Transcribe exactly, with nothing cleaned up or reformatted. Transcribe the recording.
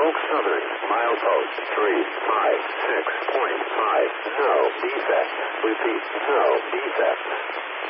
Oak Southern, milepost three five six point five. No defect. Repeat, no defect.